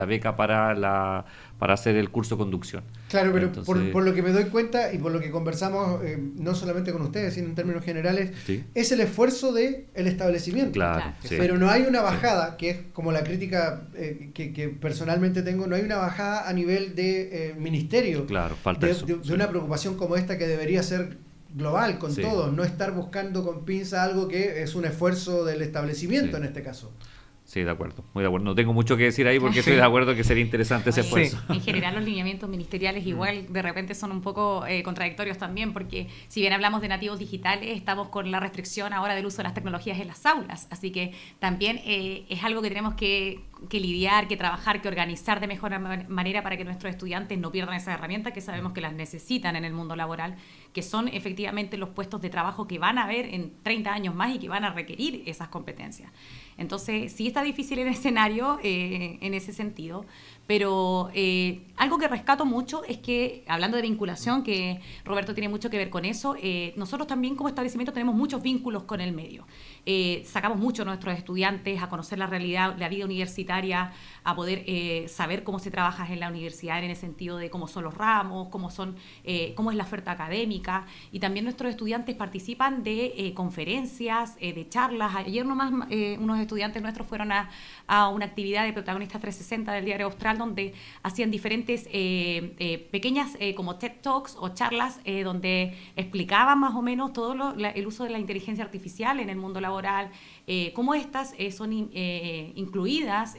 beca para hacer el curso de conducción. Claro, pero Entonces, por lo que me doy cuenta y por lo que conversamos, no solamente con ustedes, sino en términos generales, sí, es el esfuerzo del establecimiento. claro, sí. Pero no hay una bajada, que es como la crítica que personalmente tengo, no hay una bajada a nivel de ministerio, Claro, falta eso. de una preocupación como esta que debería ser global con Sí. todos, no estar buscando con pinza algo que es un esfuerzo del establecimiento Sí. en este caso. Sí, de acuerdo, muy de acuerdo. No tengo mucho que decir ahí porque estoy de acuerdo que sería interesante ese Oye, esfuerzo. en general los lineamientos ministeriales igual de repente son un poco contradictorios también, porque si bien hablamos de nativos digitales, estamos con la restricción ahora del uso de las tecnologías en las aulas, así que también es algo que tenemos que lidiar, que trabajar, que organizar de mejor manera para que nuestros estudiantes no pierdan esas herramientas que sabemos que las necesitan en el mundo laboral, que son efectivamente los puestos de trabajo que van a haber en 30 años más y que van a requerir esas competencias. Entonces, sí está difícil el escenario en ese sentido, pero algo que rescato mucho es que, hablando de vinculación, que Roberto tiene mucho que ver con eso, nosotros también como establecimiento tenemos muchos vínculos con el medio. Sacamos mucho a nuestros estudiantes a conocer la realidad, la vida universitaria, a poder saber cómo se trabaja en la universidad en el sentido de cómo son los ramos, cómo es la oferta académica, y también nuestros estudiantes participan de conferencias, de charlas. Ayer nomás unos estudiantes nuestros fueron a una actividad de Protagonista 360 del Diario Austral, donde hacían diferentes pequeñas como TED Talks o charlas donde explicaban más o menos todo el uso de la inteligencia artificial en el mundo laboral, cómo estas son incluidas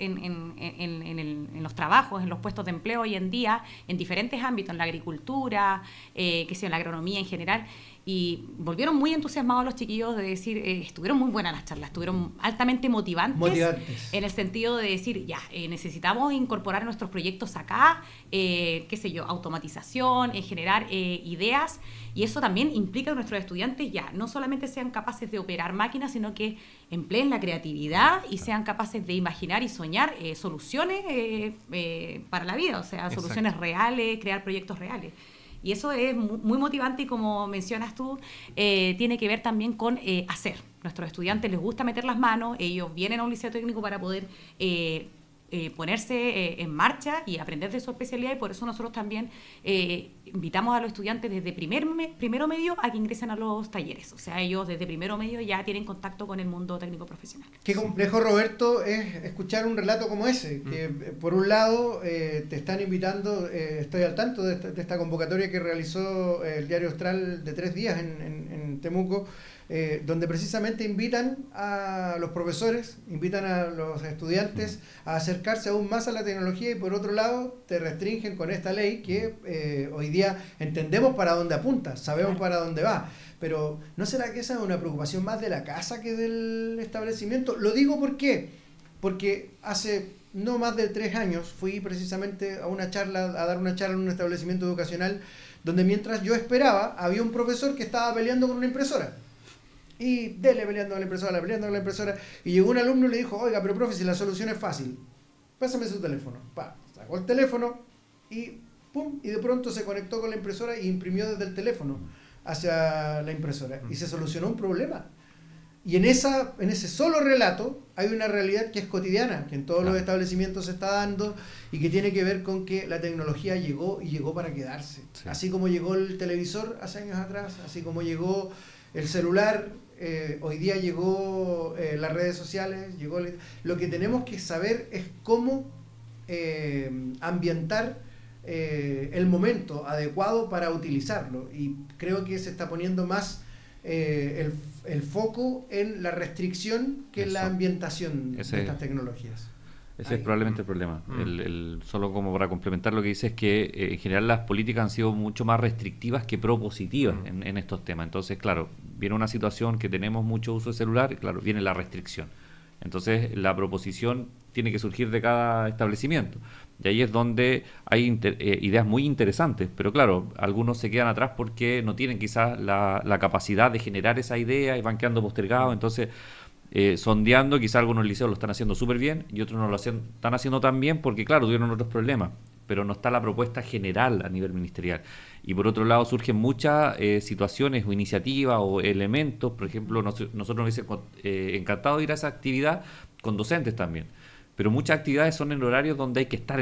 en los trabajos, en los puestos de empleo hoy en día, en diferentes ámbitos, en la agricultura, en la agronomía en general. Y volvieron muy entusiasmados los chiquillos de decir, estuvieron muy buenas las charlas, estuvieron altamente motivantes. En el sentido de decir, ya, necesitamos incorporar nuestros proyectos acá, automatización, generar ideas, y eso también implica que nuestros estudiantes ya no solamente sean capaces de operar máquinas, sino que empleen la creatividad y sean capaces de imaginar y soñar soluciones para la vida, o sea, soluciones reales, crear proyectos reales. Y eso es muy motivante y, como mencionas tú, tiene que ver también con hacer. Nuestros estudiantes les gusta meter las manos, ellos vienen a un liceo técnico para poder ponerse en marcha y aprender de su especialidad, y por eso nosotros también invitamos a los estudiantes desde primero medio a que ingresen a los talleres. O sea, ellos desde primero medio ya tienen contacto con el mundo técnico profesional. Qué complejo, Roberto, es escuchar un relato como ese, que por un lado te están invitando, estoy al tanto de esta convocatoria que realizó el Diario Austral de 3 días en Temuco, donde precisamente invitan a los profesores, invitan a los estudiantes a acercarse aún más a la tecnología, y por otro lado te restringen con esta ley que hoy día entendemos para dónde apunta, sabemos para dónde va, pero ¿no será que esa es una preocupación más de la casa que del establecimiento? Lo digo porque hace no más de 3 años fui precisamente a dar una charla en un establecimiento educacional donde, mientras yo esperaba, había un profesor que estaba peleando con una impresora. Y peleando con la impresora, y llegó un alumno y le dijo, oiga, pero profe, si la solución es fácil, pásame su teléfono. Sacó el teléfono y pum, y de pronto se conectó con la impresora e imprimió desde el teléfono hacia la impresora, y se solucionó un problema. Y en ese solo relato hay una realidad que es cotidiana, que en todos los establecimientos se está dando, y que tiene que ver con que la tecnología llegó para quedarse. Sí. Así como llegó el televisor hace años atrás, así como llegó el celular, hoy día llegó las redes sociales, lo que tenemos que saber es cómo ambientar el momento adecuado para utilizarlo, y creo que se está poniendo más el foco en la restricción que en la ambientación de estas tecnologías. Ese es probablemente el problema. Solo como para complementar lo que dice, es que en general las políticas han sido mucho más restrictivas que propositivas en estos temas. Entonces, claro, viene una situación que tenemos mucho uso de celular, y claro, viene la restricción. Entonces, la proposición tiene que surgir de cada establecimiento. Y ahí es donde hay ideas muy interesantes, pero claro, algunos se quedan atrás porque no tienen quizás la capacidad de generar esa idea y van quedando postergados. Entonces, sondeando, quizás algunos liceos lo están haciendo súper bien y otros no lo están haciendo tan bien porque, claro, tuvieron otros problemas, pero no está la propuesta general a nivel ministerial. Y por otro lado surgen muchas situaciones o iniciativas o elementos. Por ejemplo, nosotros nos hubiese encantado ir a esa actividad con docentes también, pero muchas actividades son en horarios donde hay que estar